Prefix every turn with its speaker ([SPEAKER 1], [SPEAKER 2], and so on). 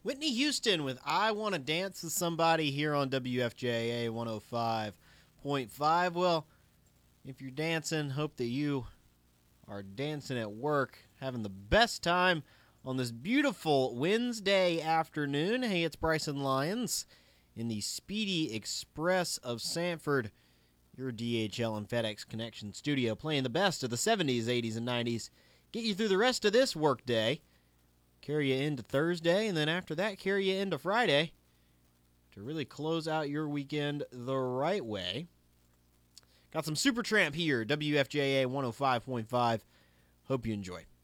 [SPEAKER 1] Whitney Houston with I Want to Dance with Somebody here on WFJA 105.5. Well, if you're dancing, hope that you are dancing at work, having the best time on this beautiful Wednesday afternoon. Hey, it's Bryson Lyons in the Speedy Express of Sanford, your DHL and FedEx Connection studio, playing the best of the 70s, 80s, and 90s. Get you through the rest of this workday, carry you into Thursday, and then after that, carry you into Friday to really close out your weekend the right way. Got some Supertramp here, WFJA 105.5. Hope you enjoy.